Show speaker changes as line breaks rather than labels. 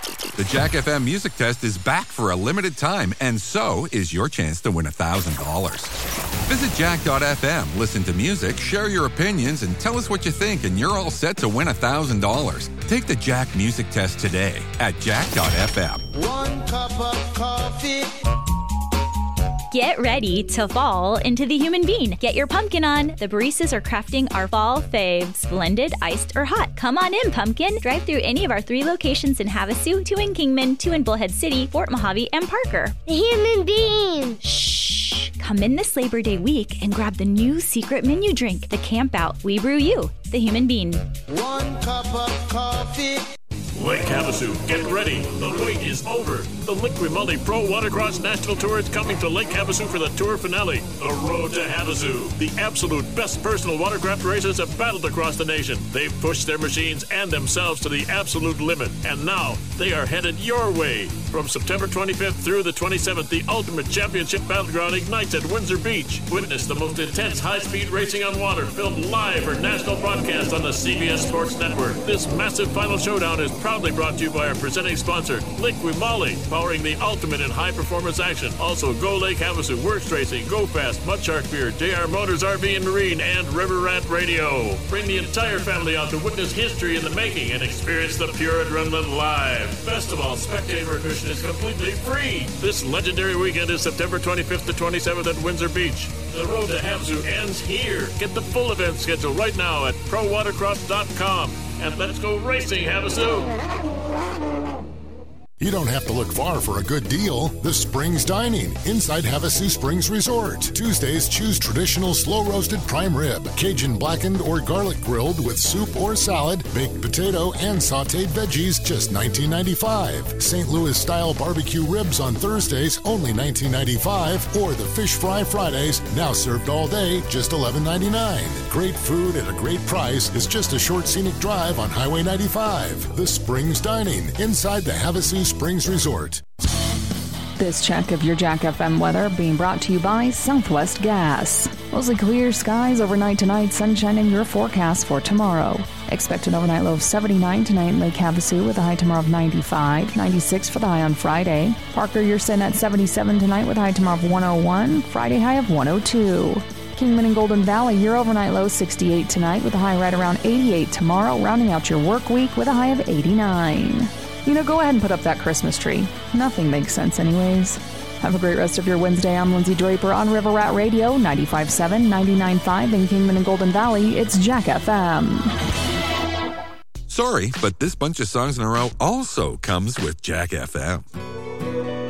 The Jack FM Music Test is back for a limited time, and so is your chance to win $1,000. Visit jack.fm, listen to music, share your opinions, and tell us what you think, and you're all set to win $1,000. Take the Jack Music Test today at jack.fm.
1 cup of coffee.
Get ready to fall into the human bean. Get your pumpkin on. The baristas are crafting our fall faves. Blended, iced, or hot. Come on in, pumpkin. Drive through any of our 3 locations in Havasu, 2 in Kingman, 2 in Bullhead City, Fort Mojave, and Parker.
The human bean.
Shh. Come in this Labor Day week and grab the new secret menu drink, the Camp Out We Brew You, the human bean.
1 cup of coffee.
Lake Havasu, get ready. The wait is over. The Lake Grimaldi Pro Watercross National Tour is coming to Lake Havasu for the tour finale. The Road to Havasu. The absolute best personal watercraft racers have battled across the nation. They've pushed their machines and themselves to the absolute limit. And now they are headed your way. From September 25th through the 27th, the Ultimate Championship Battleground ignites at Windsor Beach. Witness the most intense high-speed racing on water, filmed live for national broadcast on the CBS Sports Network. This massive final showdown is proudly brought to you by our presenting sponsor, Lake Grimaldi, powering the ultimate in high-performance action. Also, Go Lake Havasu, Works Racing, Go Fast, Mudshark Beer, JR Motors RV and Marine, and River Rat Radio. Bring the entire family out to witness history in the making and experience the pure adrenaline live. Best of all, spectator admission is completely free. This legendary weekend is September 25th to 27th at Windsor Beach. The Road to Havasu ends here. Get the full event schedule right now at prowatercross.com. And let's go racing, Havasu!
You don't have to look far for a good deal. The Springs Dining inside Havasu Springs Resort. Tuesdays, choose traditional slow-roasted prime rib, Cajun blackened or garlic grilled with soup or salad, baked potato, and sautéed veggies, just $19.95. St. Louis-style barbecue ribs on Thursdays, only $19.95. Or the fish fry Fridays, now served all day, just $11.99. Great food at a great price is just a short scenic drive on Highway 95. The Springs Dining inside the Havasu Springs Resort.
This check of your Jack FM weather being brought to you by Southwest Gas. Mostly clear skies overnight tonight, sunshine in your forecast for tomorrow. Expect an overnight low of 79 tonight in Lake Havasu with a high tomorrow of 95, 96 for the high on Friday. Parker, you're sitting at 77 tonight with a high tomorrow of 101, Friday high of 102. Kingman and Golden Valley, your overnight low 68 tonight with a high right around 88 tomorrow, rounding out your work week with a high of 89. You know, go ahead and put up that Christmas tree. Nothing makes sense anyways. Have a great rest of your Wednesday. I'm Lindsay Draper on River Rat Radio, 95.7, 99.5 in Kingman and Golden Valley. It's Jack FM.
Sorry, but this bunch of songs in a row also comes with Jack FM.